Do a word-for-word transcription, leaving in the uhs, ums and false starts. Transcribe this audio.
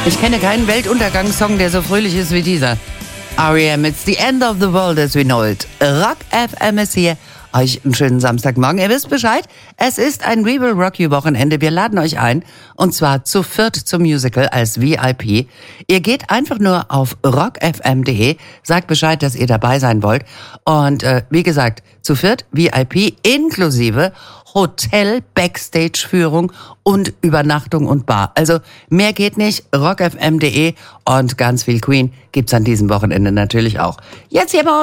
Ich kenne keinen Weltuntergangssong, der so fröhlich ist wie dieser. R E M, it's the end of the world as we know it. Rock F M ist hier. Euch einen schönen Samstagmorgen. Ihr wisst Bescheid, es ist ein We Will Rock You Wochenende. Wir laden euch ein, und zwar zu viert zum Musical als V I P. Ihr geht einfach nur auf rock f m punkt d e, sagt Bescheid, dass ihr dabei sein wollt. Und äh, wie gesagt, zu viert V I P inklusive Hotel, Backstage-Führung und Übernachtung und Bar. Also mehr geht nicht. rock f m punkt d e und ganz viel Queen gibt's an diesem Wochenende natürlich auch. Jetzt hier bei uns.